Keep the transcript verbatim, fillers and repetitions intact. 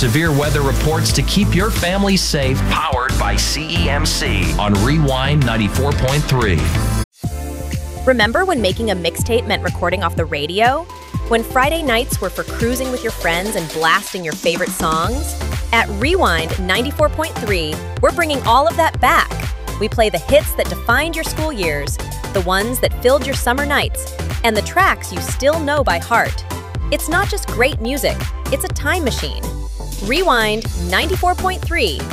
severe weather reports to keep your family safe. Powered by C E M C on Rewind ninety-four point three. Remember when making a mixtape meant recording off the radio? When Friday nights were for cruising with your friends and blasting your favorite songs? At Rewind ninety-four point three, we're bringing all of that back. We play the hits that defined your school years, the ones that filled your summer nights, and the tracks you still know by heart. It's not just great music, it's a time machine. Rewind ninety-four point three